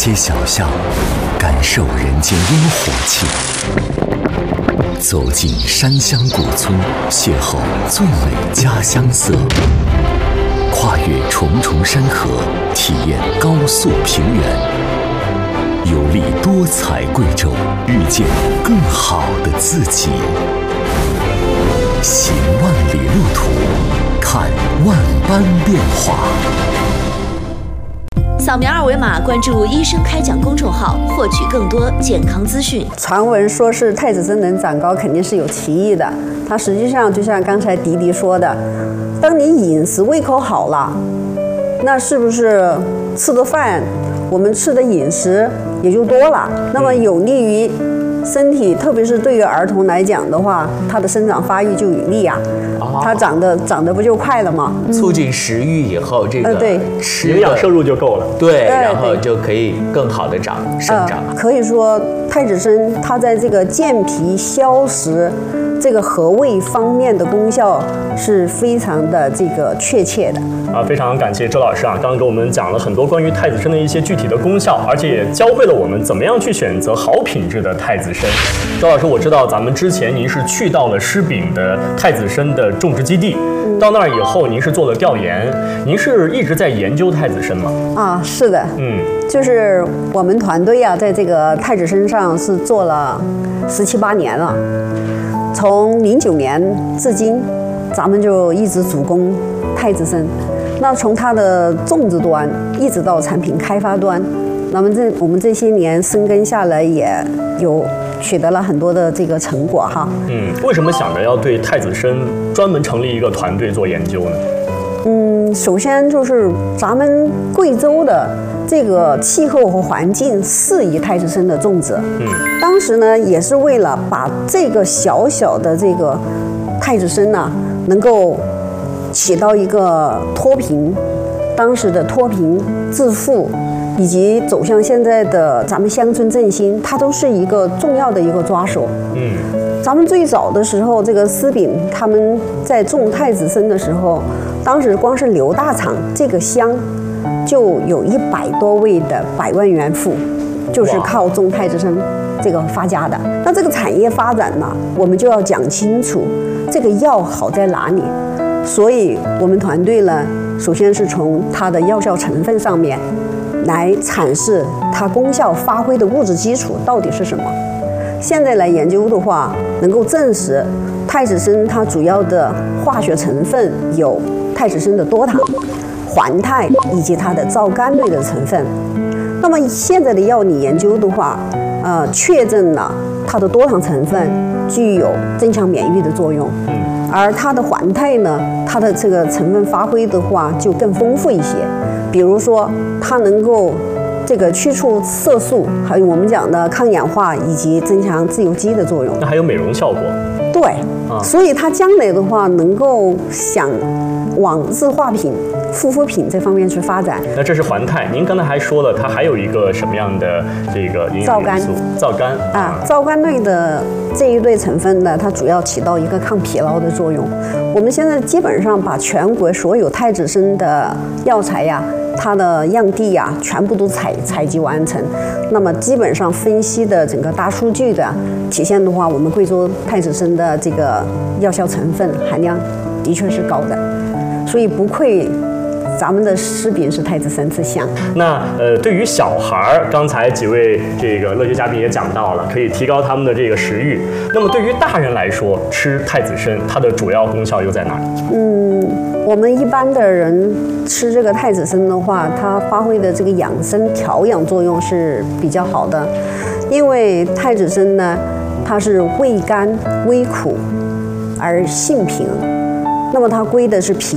街小巷，感受人间烟火气；走进山乡古村，邂逅最美家乡色；跨越重重山河，体验高速平原；游历多彩贵州，遇见更好的自己。行万里路途，看万般变化。 扫描二维码关注医生开讲公众号，获取更多健康资讯。 传闻说是太子参能长高，肯定是有歧义的。它实际上就像刚才迪迪说的，当你饮食胃口好了，那是不是吃的饭，我们吃的饮食也就多了？那么有利于身体，特别是对于儿童来讲的话，它的生长发育就有利啊。它长得不就快了吗？ 促进食欲以后，这个对吃营养摄入就够了。 对，然后就可以更好的生长。 可以说太子参它在这个健脾消食、这个和胃方面的功效是非常的这个确切的。 非常感谢周老师刚刚给我们讲了很多关于太子参的一些具体的功效，而且也教会了我们怎么样去选择好品质的太子参。周老师，我知道咱们之前您是去到了狮饼的太子参的种植基地，到那儿以后您是做了调研，您是一直在研究太子参吗？ 是的，就是我们团队在这个太子参上是做了17、18年了，从09年至今，咱们就一直主攻太子参。那从它的种植端一直到产品开发端，那么我们这些年深耕下来，也有取得了很多的这个成果哈。 为什么想着要对太子参专门成立一个团队做研究呢？ 首先就是咱们贵州的这个气候和环境适宜太子参的种植。当时呢也是为了把这个小小的这个太子参能够起到一个脱贫，当时的脱贫致富，以及走向现在的咱们乡村振兴，它都是一个重要的一个抓手。咱们最早的时候，这个狮饼他们在种太子参的时候，当时光是刘大厂这个乡就有100多位的百万元富，就是靠种太子参这个发家的。那这个产业发展我们就要讲清楚这个药好在哪里。所以我们团队呢，首先是从它的药效成分上面来阐释它功效发挥的物质基础到底是什么。现在来研究的话，能够证实太子参它主要的化学成分有太子参的多糖、环肽以及它的皂苷类的成分。那么现在的药理研究的话，确证了它的多糖成分具有增强免疫的作用。而它的环肽呢，它的这个成分发挥的话就更丰富一些，比如说它能够这个去除色素，还有我们讲的抗氧化以及增强自由基的作用。 那还有美容效果。 对，所以它将来的话能够想往日化品、护肤品这方面去发展。 那这是环肽，您刚才还说了，它还有一个什么样的这个营养元素？皂苷。 皂苷类的这一类成分呢，它主要起到一个抗疲劳的作用。我们现在基本上把全国所有太子参的药材它的样地全部都采集完成。那么基本上分析的整个大数据的体现的话，我们贵州太子参的这个药效成分含量的确是高的，所以不愧咱们的狮饼是太子参之乡。 那对于小孩，刚才几位这个乐学嘉宾也讲到了，可以提高他们的这个食欲。那么对于大人来说，吃太子参它的主要功效又在哪里？ 我们一般的人吃这个太子参的话，它发挥的这个养生调养作用是比较好的，因为太子参呢，它是味甘微苦而性平，那么它归的是脾